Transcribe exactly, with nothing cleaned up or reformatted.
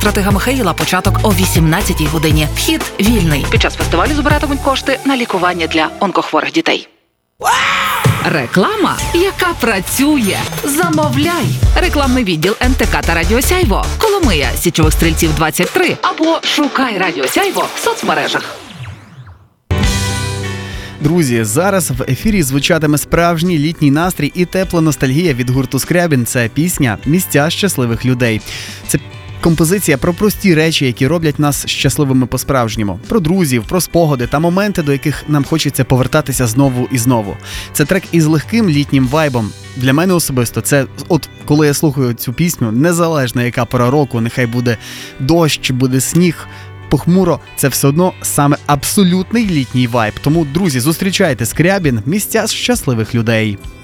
Стратега Михаїла початок о вісімнадцятій годині. Вхід вільний. Під час фестивалю збиратимуть кошти на лікування для онкохворих дітей. Реклама, яка працює. Замовляй. Рекламний відділ ен те ка та Радіо Сяйво. Коломия, Січових Стрільців двадцять три. Або шукай Радіо Сяйво в соцмережах. Друзі, зараз в ефірі звучатиме справжній літній настрій і тепла ностальгія від гурту Скрябін. Це пісня «Місця щасливих людей». Це композиція про прості речі, які роблять нас щасливими по-справжньому. Про друзів, про спогади та моменти, до яких нам хочеться повертатися знову і знову. Це трек із легким літнім вайбом. Для мене особисто це, от коли я слухаю цю пісню, незалежно яка пора року, нехай буде дощ, буде сніг, похмуро, це все одно саме абсолютний літній вайб. Тому, друзі, зустрічайте Скрябін, «Місця щасливих людей».